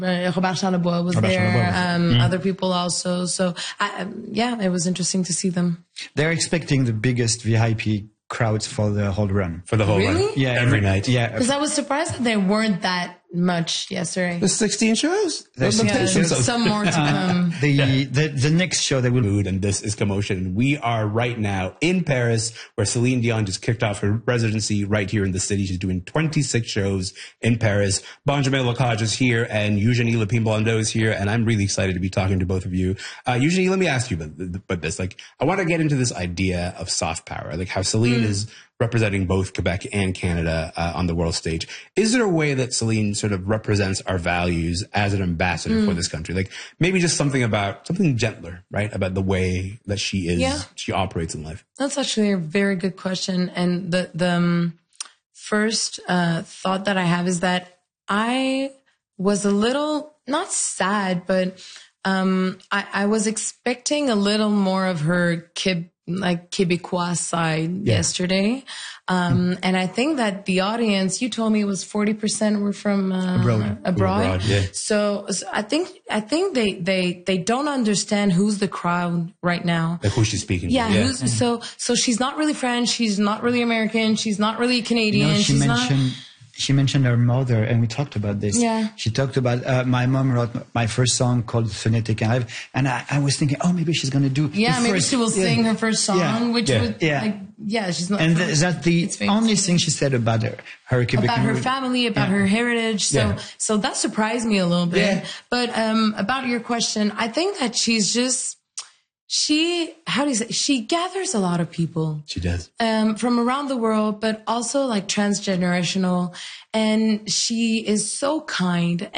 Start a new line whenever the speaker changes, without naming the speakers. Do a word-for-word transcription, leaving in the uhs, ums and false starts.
Uh, Robert Charlebois was
Robert
there.
Charlebois.
Um,
Mm.
Other people also. So I, um, yeah, it was interesting to see them.
They're expecting the biggest V I P crowds for the whole run.
For the whole
Really?
run.
Yeah,
Every night.
Yeah.
Because I was surprised that there weren't that much yesterday.
There's sixteen shows.
There's
Some
Yeah,
patience.
there's some more to come.
The, the the next show they will
Mood, and this is Commotion. We are right now in Paris, where Celine Dion just kicked off her residency right here in the city. She's doing twenty-six shows in Paris. Benjamin Locage is here, and Eugenie Lepine Blondeau is here, and I'm really excited to be talking to both of you. Uh, Eugenie, let me ask you about, about this. Like, I want to get into this idea of soft power, like how Celine mm. is representing both Quebec and Canada uh, on the world stage. Is there a way that Celine sort of represents our values as an ambassador mm. for this country? Like maybe just something about something gentler, right? About the way that she is,
yeah.
she operates in life.
That's actually a very good question. And the, the um, first uh, thought that I have is that I was a little, not sad, but um, I, I was expecting a little more of her kib like Québécois side yeah. yesterday. Um, mm. and I think that the audience, you told me it was forty percent were from, uh,
abroad.
abroad.
abroad yeah.
so, so I think, I think they, they, they don't understand who's the crowd right now.
Like who she's speaking
yeah,
to. Yeah.
Who's, so, so she's not really French. She's not really American. She's not really Canadian.
No, she
she's
mentioned,
not,
she mentioned her mother, and we talked about this.
Yeah.
She talked about, uh, my mom wrote my first song called Ce n'était qu'un rêve, and I, I was thinking, oh, maybe she's going to do
Yeah,
the
maybe
first,
she will
yeah.
sing her first song,
yeah.
which
yeah.
would,
yeah.
like, yeah, she's not.
And th- that's the only thing she said about her, her Quebec
about her family, about yeah. her heritage. So,
yeah.
so that surprised me a little bit.
Yeah.
But, um, about your question, I think that she's just, she, how do you say, she gathers a lot of people.
She does.
Um, from around the world, but also like transgenerational. And she is so kind.